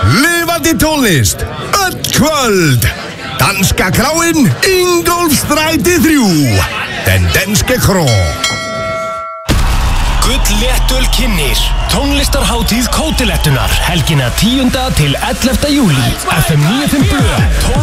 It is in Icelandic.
Lifandi tónlist, öll kvöld. Danska kráin, Ingólfsstræti 3. Den danske kró. Gull Léttöl kynnir tónlistarhátíð Kótilettunnar helgina 10. til 11. júlí FM 95 Blö